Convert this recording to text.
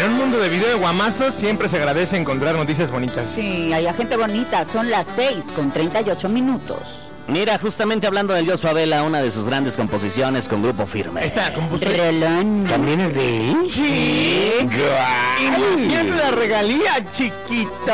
En un mundo de video de guamazos siempre se agradece encontrar noticias bonitas. Sí, hay gente bonita. Son las 6:38. Mira, justamente hablando del Joshua Vela, una de sus grandes composiciones con Grupo Firme. Esta compuso. Relón. ¿También es de él? Sí. ¡Guau! Imagínate la regalía, chiquito.